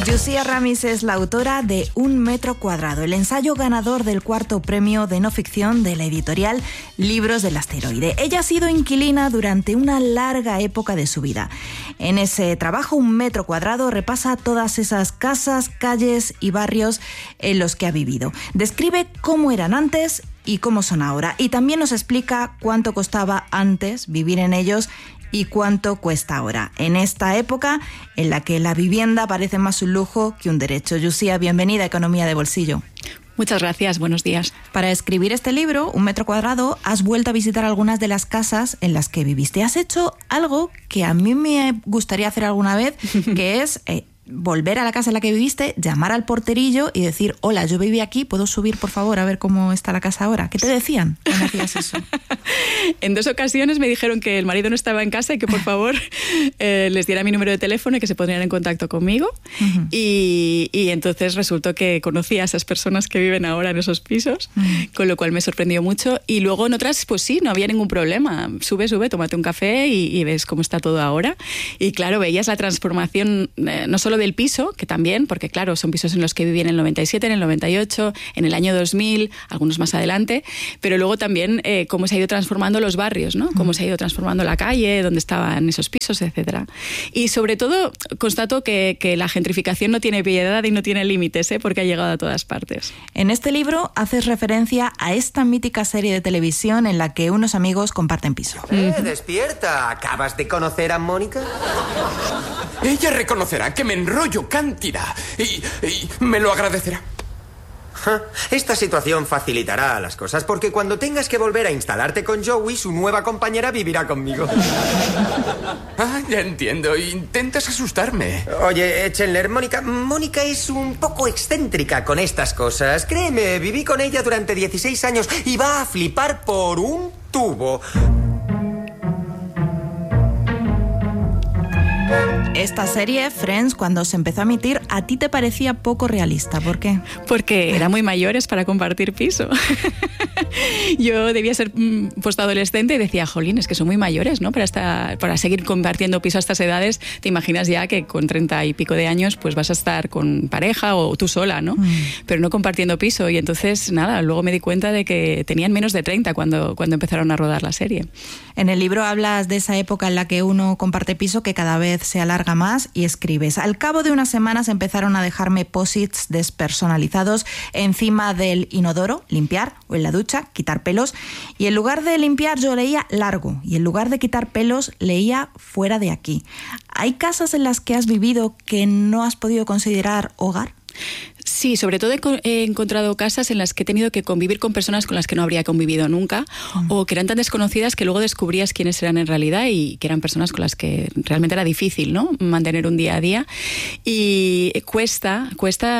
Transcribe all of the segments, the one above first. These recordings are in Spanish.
Yusia Ramis es la autora de Un metro cuadrado, el ensayo ganador del 4º premio de no ficción de la editorial Libros del Asteroide. Ella ha sido inquilina durante una larga época de su vida. En ese trabajo, Un metro cuadrado repasa todas esas casas, calles y barrios en los que ha vivido. Describe cómo eran antes y cómo son ahora. Y también nos explica cuánto costaba antes vivir en ellos y cuánto cuesta ahora, en esta época en la que la vivienda parece más un lujo que un derecho. Yusia, bienvenida a Economía de Bolsillo. Muchas gracias, buenos días. Para escribir este libro, Un metro cuadrado, has vuelto a visitar algunas de las casas en las que viviste. Has hecho algo que a mí me gustaría hacer alguna vez, que es volver a la casa en la que viviste, llamar al porterillo y decir: hola, yo viví aquí, ¿puedo subir por favor a ver cómo está la casa ahora? ¿Qué te decían cuando hacías eso? En 2 ocasiones me dijeron que el marido no estaba en casa y que por favor les diera mi número de teléfono y que se pondrían en contacto conmigo. Uh-huh. Y entonces resultó que conocí a esas personas que viven ahora en esos pisos, con lo cual me sorprendió mucho. Y luego en otras, pues sí, no había ningún problema. Sube, tómate un café y ves cómo está todo ahora. Y claro, veías la transformación no solo del piso, que también, porque claro, son pisos en los que viví en el 97, en el 98, en el año 2000, algunos más adelante, pero luego también cómo se ha ido transformando los barrios, ¿no? Cómo se ha ido transformando la calle, dónde estaban esos pisos, etcétera. Y sobre todo, constato que la gentrificación no tiene piedad y no tiene límites, porque ha llegado a todas partes. En este libro haces referencia a esta mítica serie de televisión en la que unos amigos comparten piso. Despierta. ¿Acabas de conocer a Mónica? Ella reconocerá que me enrollo cantidad y me lo agradecerá. Esta situación facilitará las cosas, porque cuando tengas que volver a instalarte con Joey, su nueva compañera vivirá conmigo. Ya entiendo. Intentas asustarme. Oye, Chandler, Mónica es un poco excéntrica con estas cosas. Créeme, viví con ella durante 16 años y va a flipar por un tubo. Esta serie, Friends, cuando se empezó a emitir, a ti te parecía poco realista. ¿Por qué? Porque eran muy mayores para compartir piso. Yo debía ser postadolescente y decía, jolín, es que son muy mayores, ¿no? Para seguir compartiendo piso a estas edades, te imaginas ya que con 30 y pico de años pues vas a estar con pareja o tú sola, ¿no? Pero no compartiendo piso. Y entonces, nada, luego me di cuenta de que tenían menos de 30 cuando empezaron a rodar la serie. En el libro hablas de esa época en la que uno comparte piso, que cada vez se alarga más, y escribes: al cabo de unas semanas empezaron a dejarme posits despersonalizados encima del inodoro, limpiar, o en la ducha, quitar pelos, y en lugar de limpiar yo leía largo, y en lugar de quitar pelos leía fuera de aquí. ¿Hay casas en las que has vivido que no has podido considerar hogar? Sí, sobre todo he encontrado casas en las que he tenido que convivir con personas con las que no habría convivido nunca, o que eran tan desconocidas que luego descubrías quiénes eran en realidad y que eran personas con las que realmente era difícil, ¿no?, mantener un día a día. Y cuesta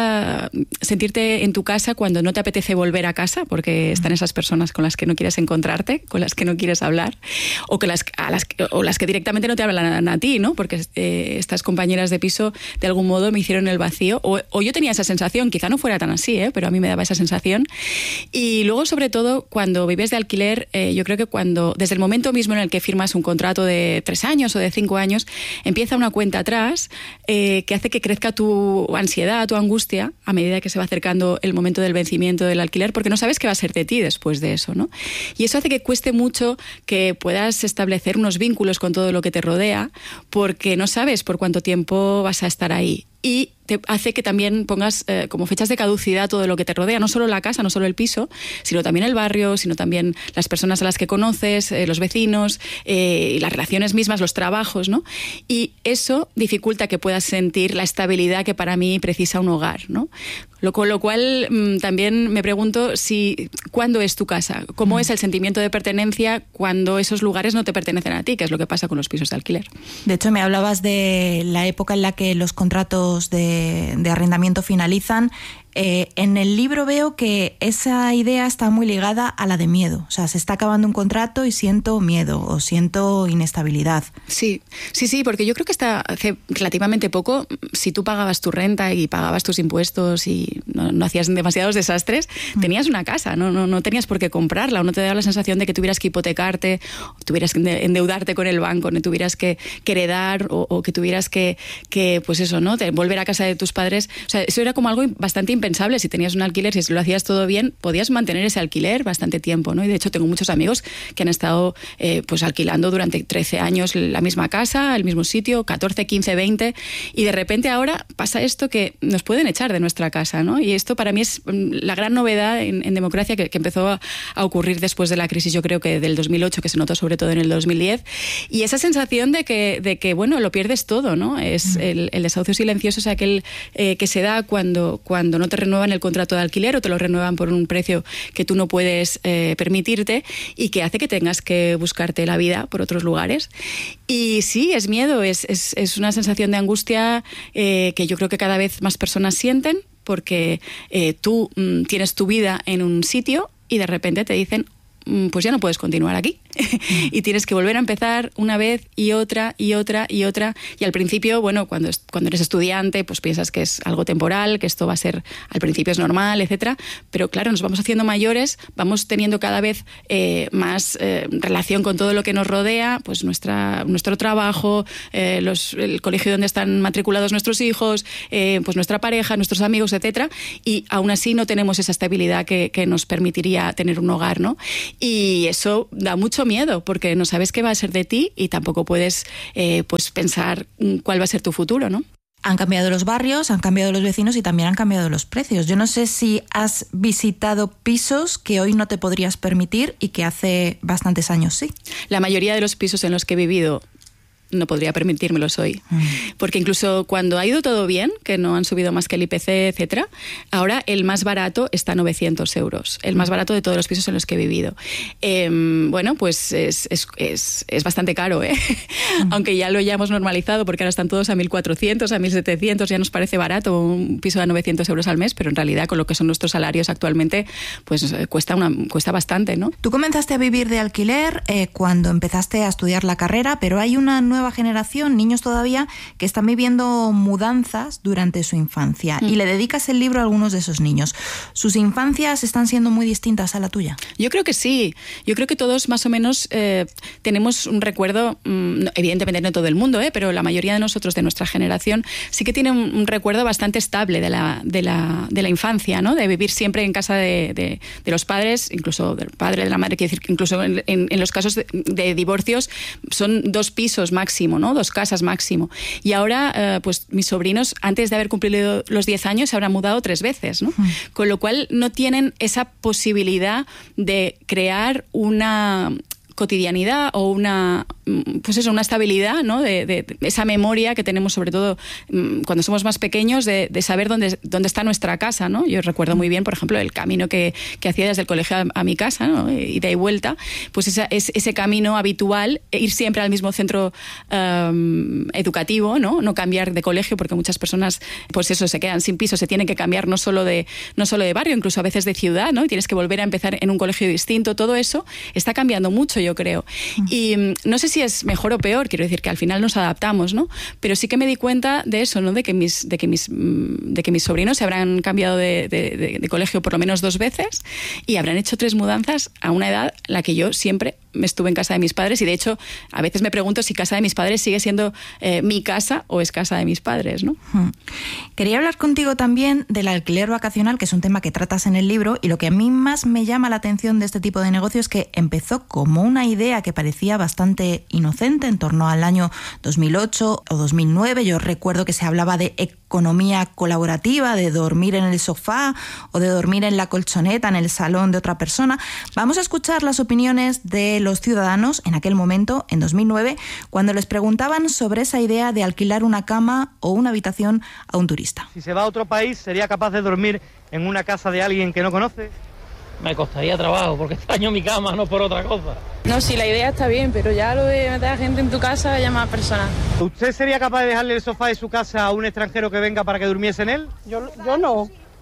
sentirte en tu casa cuando no te apetece volver a casa, porque están esas personas con las que no quieres encontrarte, con las que no quieres hablar, o las que directamente no te hablan a ti, ¿no? Porque estas compañeras de piso de algún modo me hicieron el vacío, o yo tenía esa sensación. Quizá no fuera tan así, pero a mí me daba esa sensación. Y luego, sobre todo, cuando vives de alquiler, yo creo que desde el momento mismo en el que firmas un contrato de 3 años o de 5 años, empieza una cuenta atrás que hace que crezca tu ansiedad, tu angustia, a medida que se va acercando el momento del vencimiento del alquiler, porque no sabes qué va a ser de ti después de eso, ¿no? Y eso hace que cueste mucho que puedas establecer unos vínculos con todo lo que te rodea, porque no sabes por cuánto tiempo vas a estar ahí. Y te hace que también pongas como fechas de caducidad todo lo que te rodea, no solo la casa, no solo el piso, sino también el barrio, sino también las personas a las que conoces, los vecinos, las relaciones mismas, los trabajos, ¿no? Y eso dificulta que puedas sentir la estabilidad que para mí precisa un hogar, ¿no? Con lo cual también me pregunto ¿cuándo es tu casa? ¿Cómo es el sentimiento de pertenencia cuando esos lugares no te pertenecen a ti? Que es lo que pasa con los pisos de alquiler. De hecho, me hablabas de la época en la que los contratos de arrendamiento finalizan. En el libro veo que esa idea está muy ligada a la de miedo. O sea, se está acabando un contrato y siento miedo o siento inestabilidad. Sí, porque yo creo que hasta hace relativamente poco, si tú pagabas tu renta y pagabas tus impuestos y no hacías demasiados desastres, tenías una casa, no tenías por qué comprarla, o no te daba la sensación de que tuvieras que hipotecarte, o tuvieras que endeudarte con el banco, no tuvieras que heredar o que tuvieras que pues eso, ¿no? Volver a casa de tus padres. O sea, eso era como algo bastante impensable. Si tenías un alquiler, si lo hacías todo bien, podías mantener ese alquiler bastante tiempo, ¿no? Y de hecho tengo muchos amigos que han estado pues alquilando durante 13 años la misma casa, el mismo sitio, 14, 15, 20, y de repente ahora pasa esto que nos pueden echar de nuestra casa, ¿no? Y esto para mí es la gran novedad en democracia que empezó a ocurrir después de la crisis, yo creo que del 2008, que se notó sobre todo en el 2010, y esa sensación de que bueno, lo pierdes todo, ¿no? Es el desahucio silencioso, es aquel que se da cuando no te renuevan el contrato de alquiler o te lo renuevan por un precio que tú no puedes permitirte, y que hace que tengas que buscarte la vida por otros lugares. Y sí, es miedo, es una sensación de angustia que yo creo que cada vez más personas sienten, porque tú tienes tu vida en un sitio y de repente te dicen, pues ya no puedes continuar aquí. Y tienes que volver a empezar una vez y otra y otra y otra. Y al principio, bueno, cuando eres estudiante, pues piensas que es algo temporal, que esto va a ser, al principio es normal, etcétera. Pero claro, nos vamos haciendo mayores, vamos teniendo cada vez más relación con todo lo que nos rodea, pues nuestro trabajo, el colegio donde están matriculados nuestros hijos, pues nuestra pareja, nuestros amigos, etcétera. Y aún así no tenemos esa estabilidad que nos permitiría tener un hogar, ¿no? Y eso da mucho miedo, porque no sabes qué va a ser de ti y tampoco puedes pues pensar cuál va a ser tu futuro, ¿no? Han cambiado los barrios, han cambiado los vecinos y también han cambiado los precios. Yo no sé si has visitado pisos que hoy no te podrías permitir y que hace bastantes años sí. La mayoría de los pisos en los que he vivido no podría permitírmelos hoy. Porque incluso cuando ha ido todo bien, que no han subido más que el IPC, etcétera, ahora el más barato está a 900 euros. El más barato de todos los pisos en los que he vivido. Bueno, pues es bastante caro, ¿eh? Aunque ya lo hayamos normalizado, porque ahora están todos a 1.400, a 1.700, ya nos parece barato un piso de 900 euros al mes, pero en realidad con lo que son nuestros salarios actualmente, pues cuesta bastante, ¿no? Tú comenzaste a vivir de alquiler cuando empezaste a estudiar la carrera, pero hay una nueva generación, niños todavía, que están viviendo mudanzas durante su infancia y le dedicas el libro a algunos de esos niños. ¿Sus infancias están siendo muy distintas a la tuya? Yo creo que sí. Yo creo que todos más o menos tenemos un recuerdo, evidentemente no todo el mundo, pero la mayoría de nosotros, de nuestra generación, sí que tiene un recuerdo bastante estable de la infancia, ¿no? De vivir siempre en casa de los padres, incluso del padre, de la madre. Quiere decir que incluso en los casos de divorcios son 2 pisos máximo, ¿no? 2 casas máximo. Y ahora, pues mis sobrinos, antes de haber cumplido los 10 años, se habrán mudado 3 veces, ¿no? Con lo cual no tienen esa posibilidad de crear una cotidianidad o una estabilidad, ¿no? De esa memoria que tenemos, sobre todo cuando somos más pequeños, de saber dónde está nuestra casa, ¿no? Yo recuerdo muy bien, por ejemplo, el camino que hacía desde el colegio a mi casa, ¿no? Ida y vuelta, pues ese camino habitual, ir siempre al mismo centro educativo, ¿no? No cambiar de colegio, porque muchas personas, pues eso, se quedan sin piso, se tienen que cambiar no solo de barrio, incluso a veces de ciudad, ¿no? Y tienes que volver a empezar en un colegio distinto. Todo eso está cambiando mucho, yo creo. Y no sé si es mejor o peor, quiero decir que al final nos adaptamos, ¿no? Pero sí que me di cuenta de eso, ¿no? De que mis sobrinos se habrán cambiado de colegio por lo menos 2 veces y habrán hecho 3 mudanzas a una edad en la que yo siempre me estuve en casa de mis padres, y de hecho a veces me pregunto si casa de mis padres sigue siendo mi casa o es casa de mis padres, ¿no? Quería hablar contigo también del alquiler vacacional, que es un tema que tratas en el libro, y lo que a mí más me llama la atención de este tipo de negocio es que empezó como una idea que parecía bastante inocente en torno al año 2008 o 2009. Yo recuerdo que se hablaba de economía colaborativa, de dormir en el sofá o de dormir en la colchoneta en el salón de otra persona. Vamos a escuchar las opiniones de los ciudadanos en aquel momento, en 2009, cuando les preguntaban sobre esa idea de alquilar una cama o una habitación a un turista. Si se va a otro país, ¿sería capaz de dormir en una casa de alguien que no conoce? Me costaría trabajo, porque extraño mi cama, no por otra cosa. No, sí, la idea está bien, pero ya lo de meter a gente en tu casa llama a personas. ¿Usted sería capaz de dejarle el sofá de su casa a un extranjero que venga para que durmiese en él? Yo no.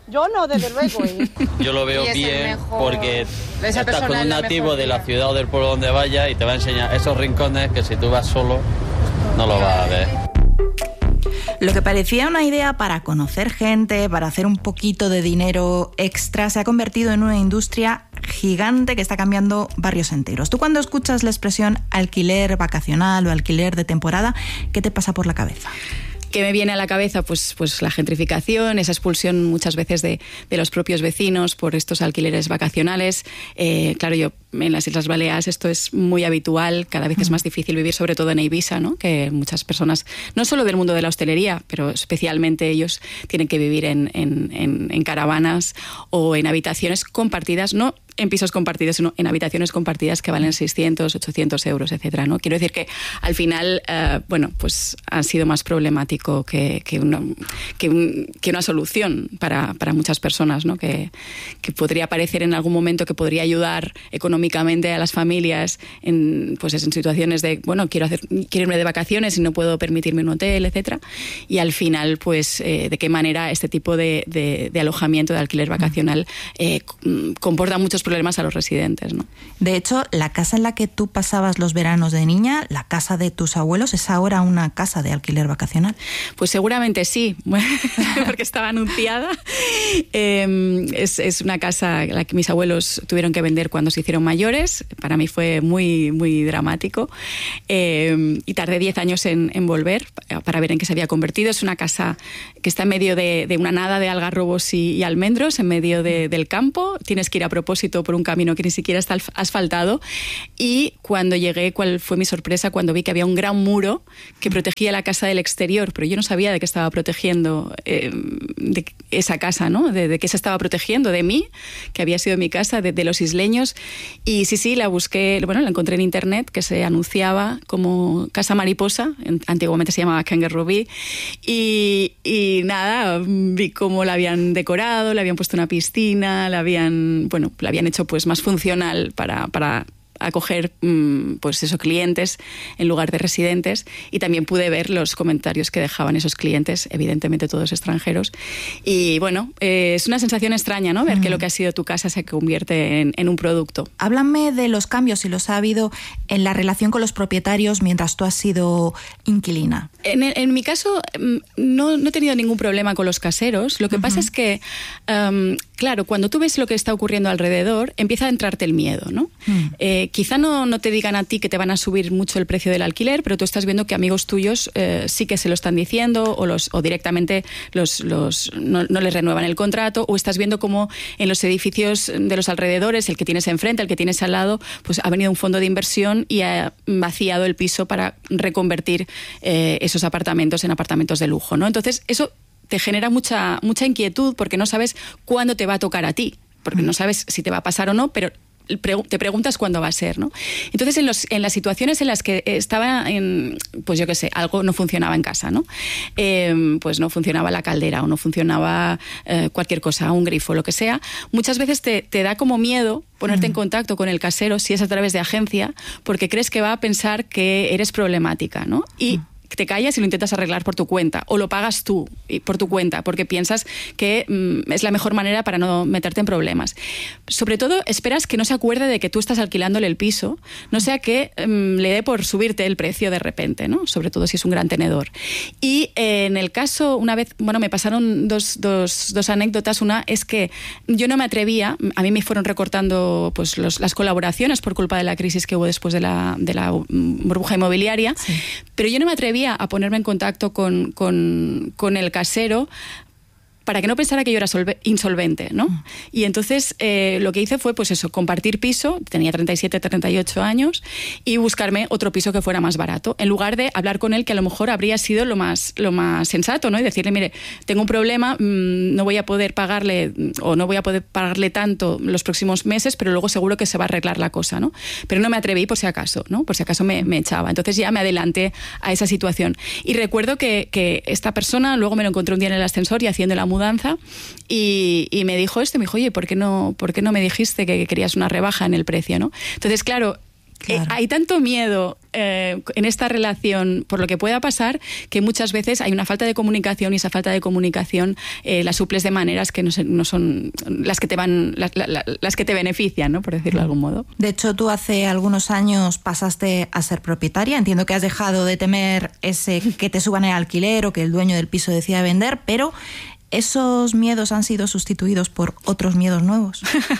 Yo no, desde luego. Yo lo veo bien porque estás con un nativo de la ciudad o del pueblo donde vayas y te va a enseñar esos rincones que si tú vas solo no lo vas a ver. Lo que parecía una idea para conocer gente, para hacer un poquito de dinero extra, se ha convertido en una industria gigante que está cambiando barrios enteros. Tú, cuando escuchas la expresión alquiler vacacional o alquiler de temporada, ¿qué te pasa por la cabeza? ¿Qué me viene a la cabeza? Pues la gentrificación, esa expulsión muchas veces de los propios vecinos por estos alquileres vacacionales. Claro, yo en las Islas Baleares esto es muy habitual, cada vez es más difícil vivir, sobre todo en Eivissa, ¿no? Que muchas personas, no solo del mundo de la hostelería, pero especialmente ellos tienen que vivir en caravanas o en habitaciones compartidas, no en pisos compartidos, sino en habitaciones compartidas que valen 600, 800 euros, etcétera, ¿no? Quiero decir que al final, pues ha sido más problemático que una solución para muchas personas, ¿no? Que podría parecer en algún momento que podría ayudar económicamente a las familias en situaciones de, bueno, quiero irme de vacaciones y no puedo permitirme un hotel, etcétera. Y al final, pues, de qué manera este tipo de alojamiento, de alquiler vacacional, comporta muchos problemas a los residentes, ¿no? De hecho, la casa en la que tú pasabas los veranos de niña, la casa de tus abuelos, ¿es ahora una casa de alquiler vacacional? Pues seguramente sí, porque estaba anunciada. Es una casa la que mis abuelos tuvieron que vender cuando se hicieron mayores. Para mí fue muy, muy dramático. Y tardé 10 años en volver para ver en qué se había convertido. Es una casa que está en medio de una nada de algarrobos y almendros, en medio del campo. Tienes que ir a propósito por un camino que ni siquiera está asfaltado. Y cuando llegué, ¿cuál fue mi sorpresa? Cuando vi que había un gran muro que protegía la casa del exterior, pero yo no sabía de qué estaba protegiendo de esa casa, ¿no? De qué se estaba protegiendo, de mí, que había sido mi casa, de los isleños. Y sí, la busqué, la encontré en internet, que se anunciaba como Casa Mariposa, antiguamente se llamaba Kangaroo Bee, y nada, vi cómo la habían decorado, le habían puesto una piscina, la habían hecho pues más funcional para acoger pues esos clientes en lugar de residentes, y también pude ver los comentarios que dejaban esos clientes, evidentemente todos extranjeros, y bueno, es una sensación extraña, ¿no? Ver que lo que ha sido tu casa se convierte en un producto. Háblame de los cambios, si los ha habido en la relación con los propietarios mientras tú has sido inquilina. En mi caso no he tenido ningún problema con los caseros. Lo que pasa es que claro, cuando tú ves lo que está ocurriendo alrededor, empieza a entrarte el miedo, ¿no? Quizá no te digan a ti que te van a subir mucho el precio del alquiler, pero tú estás viendo que amigos tuyos sí que se lo están diciendo, o directamente no les renuevan el contrato, o estás viendo cómo en los edificios de los alrededores, el que tienes enfrente, el que tienes al lado, pues ha venido un fondo de inversión y ha vaciado el piso para reconvertir esos apartamentos en apartamentos de lujo, ¿no? Entonces, eso te genera mucha inquietud, porque no sabes cuándo te va a tocar a ti, porque no sabes si te va a pasar o no, pero te preguntas cuándo va a ser, ¿no? Entonces, en las situaciones en las que estaba pues yo qué sé, algo no funcionaba en casa, ¿no? Pues no funcionaba la caldera, o no funcionaba cualquier cosa, un grifo, lo que sea. Muchas veces te da como miedo ponerte en contacto con el casero, si es a través de agencia, porque crees que va a pensar que eres problemática, ¿no? Y te callas y lo intentas arreglar por tu cuenta, o lo pagas tú por tu cuenta, porque piensas que es la mejor manera para no meterte en problemas. Sobre todo, esperas que no se acuerde de que tú estás alquilándole el piso, no sea que le dé por subirte el precio de repente, ¿no? Sobre todo si es un gran tenedor. Y en el caso, una vez, me pasaron dos anécdotas. Una es que yo no me atrevía, a mí me fueron recortando pues las colaboraciones por culpa de la crisis que hubo después de la burbuja inmobiliaria, sí. Pero yo no me atrevía a ponerme en contacto con el casero para que no pensara que yo era insolvente, ¿no? Y entonces lo que hice fue, pues eso, compartir piso, tenía 37, 38 años, y buscarme otro piso que fuera más barato, en lugar de hablar con él, que a lo mejor habría sido lo más sensato, ¿no? Y decirle, mire, tengo un problema, no voy a poder pagarle, o no voy a poder pagarle tanto los próximos meses, pero luego seguro que se va a arreglar la cosa, ¿no? Pero no me atreví por si acaso, ¿no? Por si acaso me echaba. Entonces ya me adelanté a esa situación. Y recuerdo que esta persona, luego me lo encontré un día en el ascensor y haciendo la mudanza, y me dijo, oye, ¿por qué no me dijiste que querías una rebaja en el precio, ¿no? Entonces, claro, Claro. Hay tanto miedo en esta relación por lo que pueda pasar, que muchas veces hay una falta de comunicación, y esa falta de comunicación la suples de maneras que no son las que te las que te benefician, ¿no? Por decirlo de algún modo. De hecho, tú hace algunos años pasaste a ser propietaria. Entiendo que has dejado de temer ese que te suban el alquiler o que el dueño del piso decida vender, pero ¿esos miedos han sido sustituidos por otros miedos nuevos?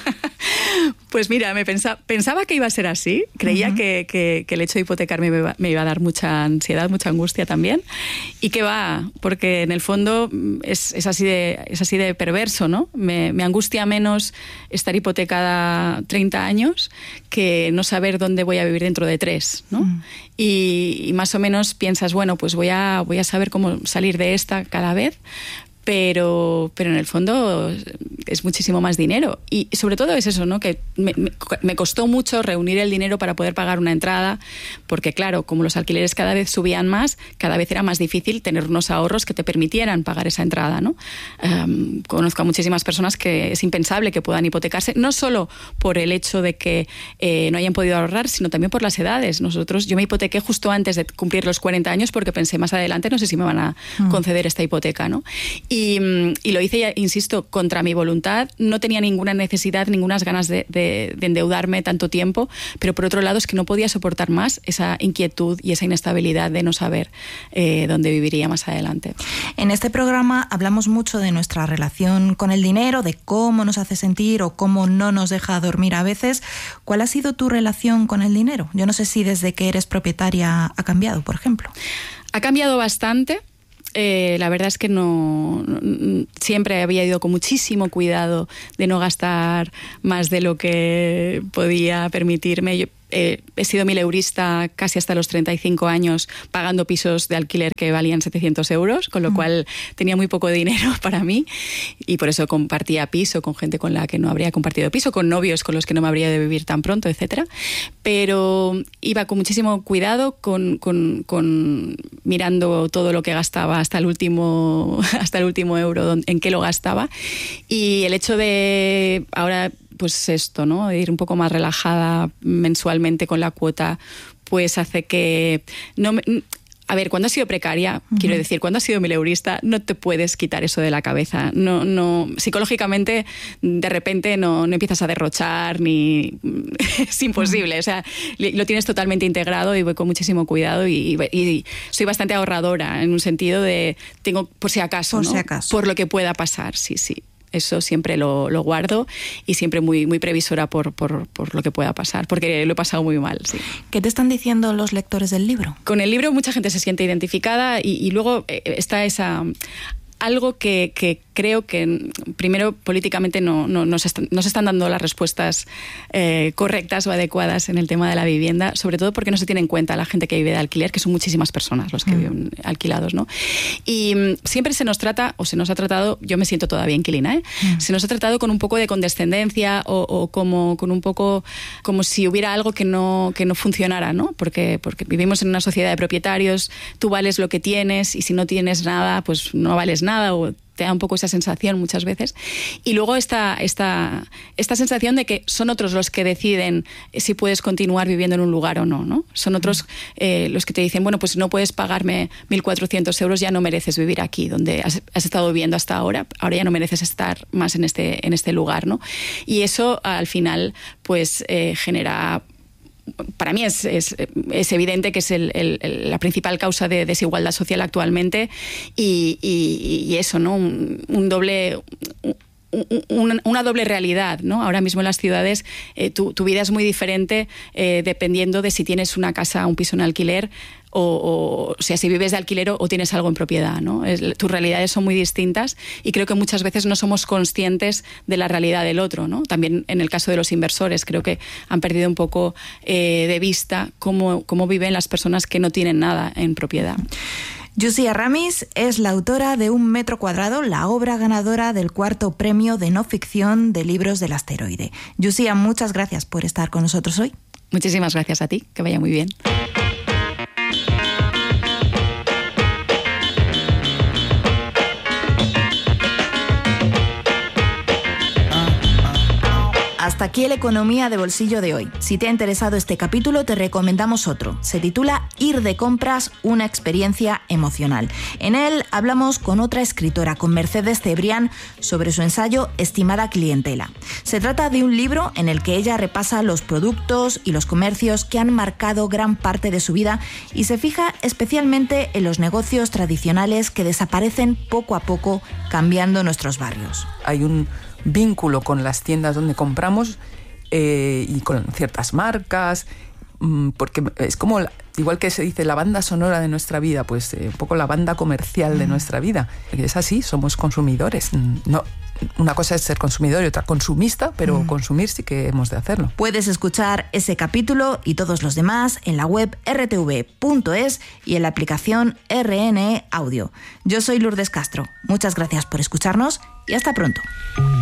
Pues mira, pensaba que iba a ser así. Creía que el hecho de hipotecarme me iba a dar mucha ansiedad, mucha angustia también. Y que va, porque en el fondo es así de perverso, ¿no? Me angustia menos estar hipotecada 30 años que no saber dónde voy a vivir dentro de 3, ¿no? Y más o menos piensas, bueno, pues voy a saber cómo salir de esta cada vez. Pero en el fondo es muchísimo más dinero. Y sobre todo es eso, ¿no? Que me costó mucho reunir el dinero para poder pagar una entrada, porque claro, como los alquileres cada vez subían más, cada vez era más difícil tener unos ahorros que te permitieran pagar esa entrada, ¿no? Conozco a muchísimas personas que es impensable que puedan hipotecarse, no solo por el hecho de que no hayan podido ahorrar, sino también por las edades. Yo me hipotequé justo antes de cumplir los 40 años porque pensé, más adelante no sé si me van a conceder esta hipoteca, ¿no? Y lo hice, ya, insisto, contra mi voluntad. No tenía ninguna necesidad, ninguna ganas de endeudarme tanto tiempo, pero por otro lado es que no podía soportar más esa inquietud y esa inestabilidad de no saber dónde viviría más adelante. En este programa hablamos mucho de nuestra relación con el dinero, de cómo nos hace sentir o cómo no nos deja dormir a veces. ¿Cuál ha sido tu relación con el dinero? Yo no sé si desde que eres propietaria ha cambiado, por ejemplo. Ha cambiado bastante. La verdad es que no siempre había ido con muchísimo cuidado de no gastar más de lo que podía permitirme. Yo he sido mileurista casi hasta los 35 años, pagando pisos de alquiler que valían 700 euros, con lo cual tenía muy poco dinero para mí, y por eso compartía piso con gente con la que no habría compartido piso, con novios con los que no me habría de vivir tan pronto, etcétera. Pero iba con muchísimo cuidado, con mirando todo lo que gastaba hasta el último euro en qué lo gastaba, y el hecho de ahora pues esto, ¿no? Ir un poco más relajada mensualmente con la cuota, pues hace que a ver, cuando has sido precaria, quiero decir, cuando has sido mileurista, no te puedes quitar eso de la cabeza. No, psicológicamente, de repente no empiezas a derrochar, ni es imposible. O sea, lo tienes totalmente integrado y voy con muchísimo cuidado y soy bastante ahorradora en un sentido de tengo por si acaso, por ¿no? si acaso. Por lo que pueda pasar, sí. Eso siempre lo guardo, y siempre muy, muy previsora por lo que pueda pasar, porque lo he pasado muy mal, sí. ¿Qué te están diciendo los lectores del libro? Con el libro mucha gente se siente identificada y luego está algo que creo que primero políticamente no se están dando las respuestas correctas o adecuadas en el tema de la vivienda, sobre todo porque no se tiene en cuenta la gente que vive de alquiler, que son muchísimas personas los que viven alquilados, ¿no? Y siempre se nos trata, o se nos ha tratado, yo me siento todavía inquilina, se nos ha tratado con un poco de condescendencia o como con un poco como si hubiera algo que no funcionara, ¿no? Porque vivimos en una sociedad de propietarios, tú vales lo que tienes y si no tienes nada, pues no vales nada, o te da un poco esa sensación muchas veces. Y luego esta sensación de que son otros los que deciden si puedes continuar viviendo en un lugar o no, ¿no? Son otros los que te dicen, bueno, pues si no puedes pagarme 1.400 euros, ya no mereces vivir aquí, donde has estado viviendo hasta ahora ya no mereces estar más en este lugar, ¿no? Y eso al final pues genera... Para mí es evidente que es la principal causa de desigualdad social actualmente y eso, ¿no? Una doble realidad, ¿no? Ahora mismo en las ciudades tu vida es muy diferente dependiendo de si tienes una casa, un piso en alquiler o sea, si vives de alquiler o tienes algo en propiedad, ¿no? Tus realidades son muy distintas y creo que muchas veces no somos conscientes de la realidad del otro, ¿no? También en el caso de los inversores creo que han perdido un poco de vista cómo viven las personas que no tienen nada en propiedad. Yusia Ramis es la autora de 1 metro cuadrado, la obra ganadora del 4º premio de no ficción de libros del asteroide. Yusia, muchas gracias por estar con nosotros hoy. Muchísimas gracias a ti, que vaya muy bien. Hasta aquí el Economía de Bolsillo de hoy. Si te ha interesado este capítulo, te recomendamos otro. Se titula Ir de compras, una experiencia emocional. En él hablamos con otra escritora, con Mercedes Cebrián, sobre su ensayo Estimada clientela. Se trata de un libro en el que ella repasa los productos y los comercios que han marcado gran parte de su vida y se fija especialmente en los negocios tradicionales que desaparecen poco a poco, cambiando nuestros barrios. Hay un vínculo con las tiendas donde compramos y con ciertas marcas, porque es como, igual que se dice la banda sonora de nuestra vida, pues un poco la banda comercial de nuestra vida. Es así, somos consumidores. No, una cosa es ser consumidor y otra consumista, pero consumir sí que hemos de hacerlo. Puedes escuchar ese capítulo y todos los demás en la web rtv.es y en la aplicación RNE Audio. Yo soy Lourdes Castro. Muchas gracias por escucharnos y hasta pronto.